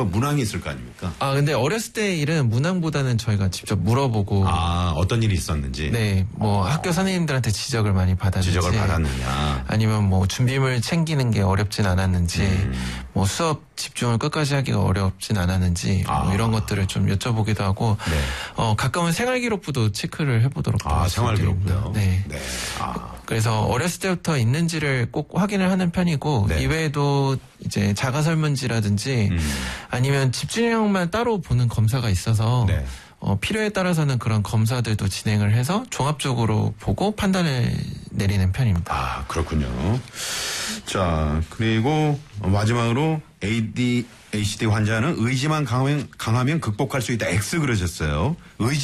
뭐 문항이 있을 거 아닙니까? 근데 어렸을 때 일은 문항보다는 저희가 직접 물어보고. 어떤 일이 있었는지. 네, 뭐 학교 선생님들한테 지적을 많이 받았는지. 지적을 받았느냐. 아니면 뭐 준비물 챙기는 게 어렵진 않았는지. 뭐 수업 집중을 끝까지 하기가 어렵진 않았는지. 뭐 이런 것들을 좀 여쭤보기도 하고. 네. 가끔은 생활기록부도 체크를 해보도록. 생활기록부요? 네. 네. 그래서 어렸을 때부터 있는지를 꼭 확인을 하는 편이고. 네. 이외에도 이제 자가설문지라든지 아니면 집중력만 따로 보는 검사가 있어서 네. 필요에 따라서는 그런 검사들도 진행을 해서 종합적으로 보고 판단을 내리는 편입니다. 그렇군요. 자, 그리고 마지막으로 ADHD 환자는 의지만 강하면 극복할 수 있다. X 그러셨어요.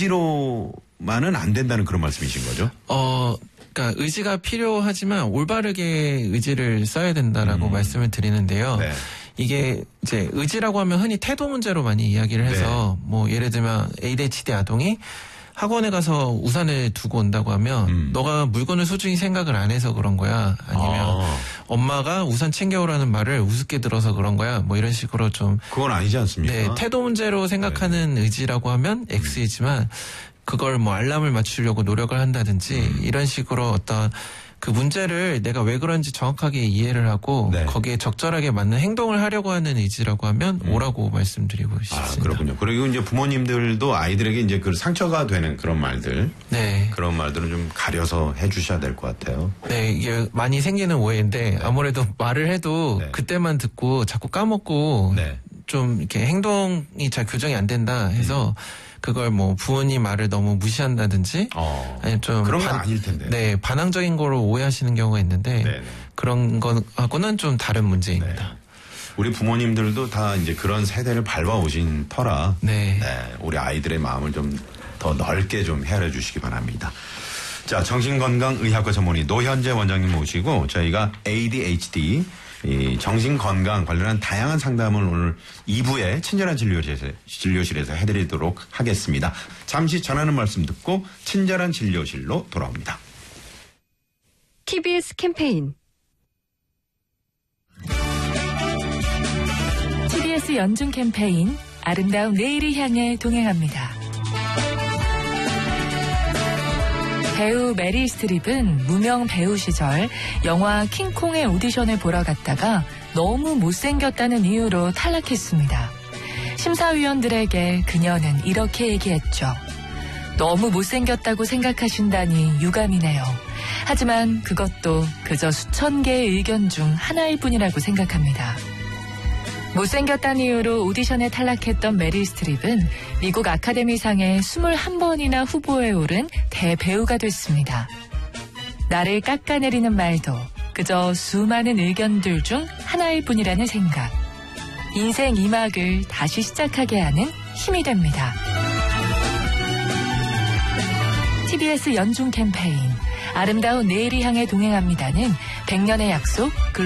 의지로만은 안 된다는 그런 말씀이신 거죠? 그러니까 의지가 필요하지만 올바르게 의지를 써야 된다라고 말씀을 드리는데요. 네. 이게 이제 의지라고 하면 흔히 태도 문제로 많이 이야기를 해서 네. 뭐 예를 들면 ADHD 아동이 학원에 가서 우산을 두고 온다고 하면 너가 물건을 소중히 생각을 안 해서 그런 거야. 아니면 엄마가 우산 챙겨오라는 말을 우습게 들어서 그런 거야. 뭐 이런 식으로 좀. 그건 아니지 않습니까? 네. 태도 문제로 생각하는 네. 의지라고 하면 X이지만 그걸 뭐 알람을 맞추려고 노력을 한다든지 이런 식으로 어떤 그 문제를 내가 왜 그런지 정확하게 이해를 하고 네. 거기에 적절하게 맞는 행동을 하려고 하는 의지라고 하면 O라고 말씀드리고 싶습니다. 그렇군요. 그리고 이제 부모님들도 아이들에게 이제 그 상처가 되는 그런 말들, 네. 그런 말들은 좀 가려서 해주셔야 될 것 같아요. 네, 이게 많이 생기는 오해인데 네. 아무래도 말을 해도 네. 그때만 듣고 자꾸 까먹고 네. 좀 이렇게 행동이 잘 교정이 안 된다 해서. 그걸 뭐 부모님 말을 너무 무시한다든지 아니면 좀 그런 건 아닐 텐데. 네, 반항적인 거로 오해하시는 경우가 있는데 네네. 그런 거하고는 좀 다른 문제입니다. 네. 우리 부모님들도 다 이제 그런 세대를 밟아오신 터라 네. 네, 우리 아이들의 마음을 좀 더 넓게 좀 헤아려 주시기 바랍니다. 자, 정신건강의학과 전문의 노현재 원장님 모시고 저희가 ADHD 이 정신건강 관련한 다양한 상담을 오늘 2부에 친절한 진료실에서 해드리도록 하겠습니다. 잠시 전하는 말씀 듣고 친절한 진료실로 돌아옵니다. TBS 캠페인 TBS 연중 캠페인 아름다운 내일을 향해 동행합니다. 배우 메릴 스트립은 무명 배우 시절 영화 킹콩의 오디션을 보러 갔다가 너무 못생겼다는 이유로 탈락했습니다. 심사위원들에게 그녀는 이렇게 얘기했죠. 너무 못생겼다고 생각하신다니 유감이네요. 하지만 그것도 그저 수천 개의 의견 중 하나일 뿐이라고 생각합니다. 못생겼다는 이유로 오디션에 탈락했던 메릴 스트립은 미국 아카데미상에 21번이나 후보에 오른 대배우가 됐습니다. 나를 깎아내리는 말도 그저 수많은 의견들 중 하나일 뿐이라는 생각. 인생 2막을 다시 시작하게 하는 힘이 됩니다. TBS 연중 캠페인 아름다운 내일을 향해 동행합니다는 100년의 약속